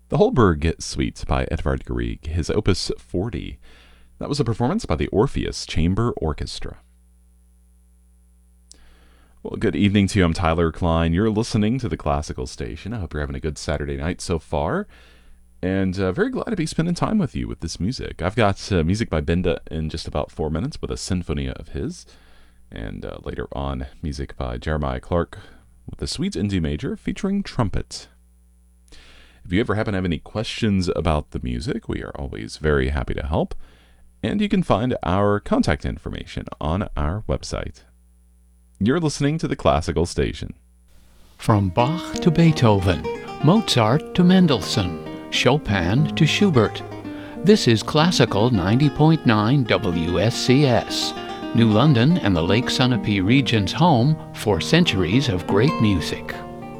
The Holberg Suite by Edvard Grieg, his Opus 40. That was a performance by the Orpheus Chamber Orchestra. Well, good evening to you. I'm Tyler Klein. You're listening to the Classical Station. I hope you're having a good Saturday night so far. And very glad to be spending time with you with this music. I've got music by Benda in just about 4 minutes with a Sinfonia of his. And later on, music by Jeremiah Clark with the Suite in D major featuring trumpet. If you ever happen to have any questions about the music, we are always very happy to help. And you can find our contact information on our website. You're listening to the Classical Station. From Bach to Beethoven, Mozart to Mendelssohn, Chopin to Schubert. This is Classical 90.9 WSCS, New London and the Lake Sunapee region's home for centuries of great music.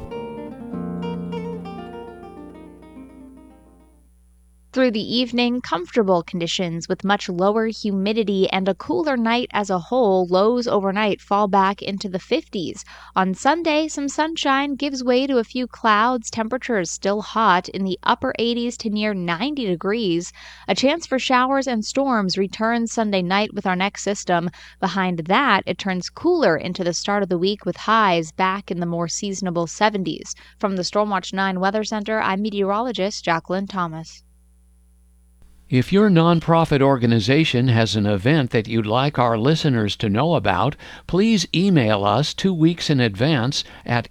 Through the evening, comfortable conditions with much lower humidity and a cooler night as a whole. Lows overnight fall back into the 50s. On Sunday, some sunshine gives way to a few clouds. Temperatures still hot in the upper 80s to near 90 degrees. A chance for showers and storms returns Sunday night with our next system. Behind that, it turns cooler into the start of the week with highs back in the more seasonable 70s. From the Stormwatch 9 Weather Center, I'm meteorologist Jacqueline Thomas. If your nonprofit organization has an event that you'd like our listeners to know about, please email us 2 weeks in advance at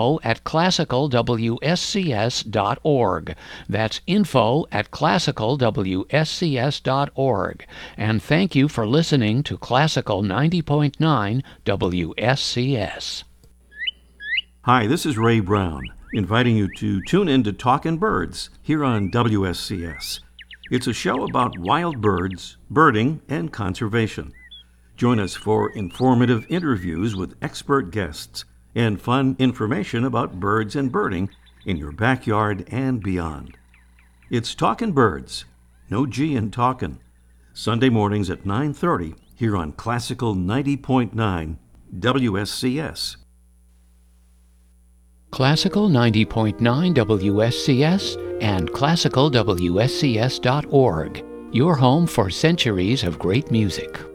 info@classicalwscs.org. That's info@classicalwscs.org. And thank you for listening to Classical 90.9 WSCS. Hi, this is Ray Brown, inviting you to tune in to Talkin' Birds here on WSCS. It's a show about wild birds, birding, and conservation. Join us for informative interviews with expert guests and fun information about birds and birding in your backyard and beyond. It's Talkin' Birds, no G in talkin', Sunday mornings at 9:30 here on Classical 90.9 WSCS. Classical 90.9 WSCS and classicalwscs.org, your home for centuries of great music.